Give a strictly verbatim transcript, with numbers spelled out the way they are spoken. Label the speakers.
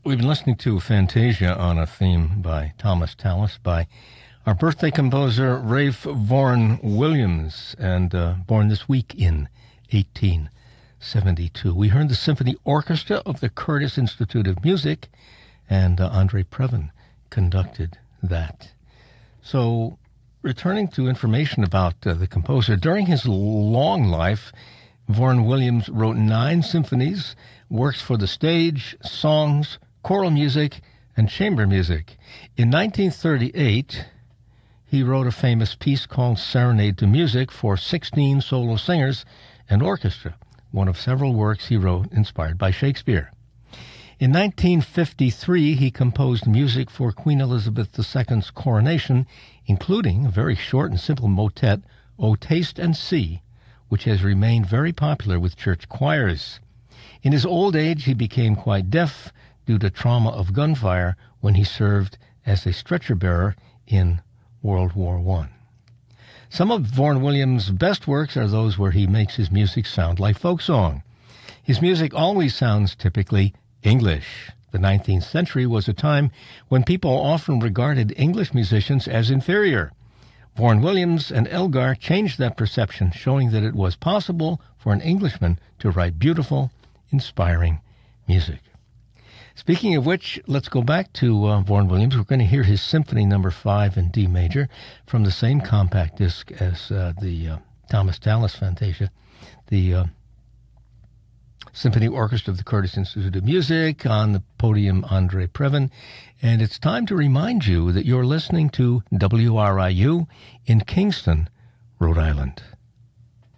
Speaker 1: We've been listening to Fantasia on a theme by Thomas Tallis by our birthday composer, Ralph Vaughan Williams, and uh, born this week in eighteen seventy-two. We heard the Symphony Orchestra of the Curtis Institute of Music, and uh, Andre Previn conducted that. So, returning to information about uh, the composer, during his long life, Vaughan Williams wrote nine symphonies, works for the stage, songs, choral music, and chamber music. In nineteen thirty-eight, he wrote a famous piece called Serenade to Music for sixteen solo singers and orchestra, one of several works he wrote inspired by Shakespeare. In nineteen fifty-three, he composed music for Queen Elizabeth the Second's coronation, including a very short and simple motet, O Taste and See, which has remained very popular with church choirs. In his old age, he became quite deaf due to trauma of gunfire when he served as a stretcher-bearer in World War One. Some of Vaughan Williams' best works are those where he makes his music sound like folk song. His music always sounds typically English. The nineteenth century was a time when people often regarded English musicians as inferior. Vaughan Williams and Elgar changed that perception, showing that it was possible for an Englishman to write beautiful, inspiring music. Speaking of which, let's go back to uh, Vaughan Williams. We're going to hear his Symphony Number Five in D major from the same compact disc as uh, the uh, Thomas Tallis Fantasia, the uh, Symphony Orchestra of the Curtis Institute of Music, on the podium Andre Previn. And it's time to remind you that you're listening to W R I U in Kingston, Rhode Island.